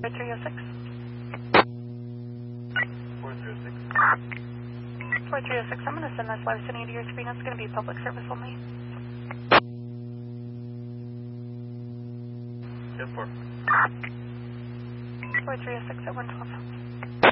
4306. 406. 4306, I'm going to send this live sending to your screen. It's going to be public service only. 10-4. 4306 at 112.